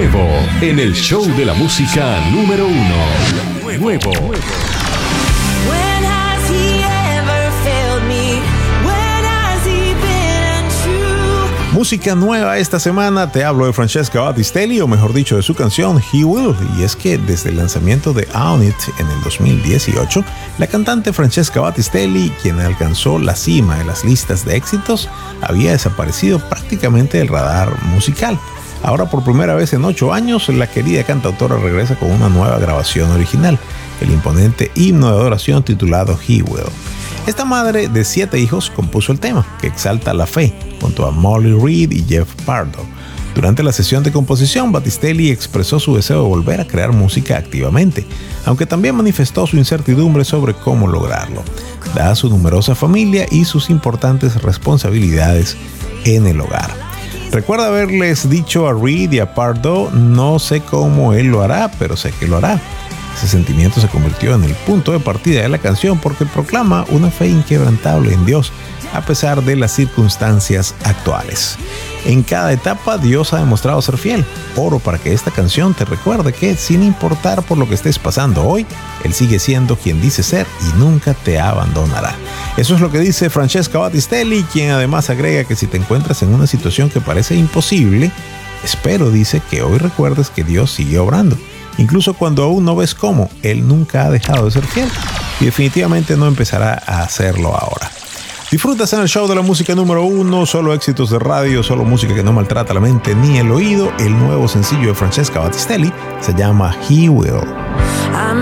Nuevo en el show de la música número 1. Nuevo. Música nueva esta semana, te hablo de Francesca Battistelli, o mejor dicho, de su canción He Will. Y es que desde el lanzamiento de Own It en el 2018, la cantante Francesca Battistelli, quien alcanzó la cima de las listas de éxitos, había desaparecido prácticamente del radar musical. Ahora, por primera vez en 8 años, la querida cantautora regresa con una nueva grabación original, el imponente himno de adoración titulado He Will. Esta madre de 7 hijos compuso el tema, que exalta la fe, junto a Molly Reed y Jeff Pardo. Durante la sesión de composición, Battistelli expresó su deseo de volver a crear música activamente, aunque también manifestó su incertidumbre sobre cómo lograrlo, dada su numerosa familia y sus importantes responsabilidades en el hogar. Recuerda haberles dicho a Reed y a Pardo: no sé cómo él lo hará, pero sé que lo hará. Ese sentimiento se convirtió en el punto de partida de la canción, porque proclama una fe inquebrantable en Dios, a pesar de las circunstancias actuales. En cada etapa, Dios ha demostrado ser fiel. Oro para que esta canción te recuerde que, sin importar por lo que estés pasando hoy, Él sigue siendo quien dice ser y nunca te abandonará. Eso es lo que dice Francesca Battistelli, quien además agrega que si te encuentras en una situación que parece imposible, espero, dice, que hoy recuerdes que Dios sigue obrando. Incluso cuando aún no ves cómo, Él nunca ha dejado de ser fiel y definitivamente no empezará a hacerlo ahora. Disfrutas en el show de la música número 1, solo éxitos de radio, solo música que no maltrata la mente ni el oído. El nuevo sencillo de Francesca Battistelli se llama He Will.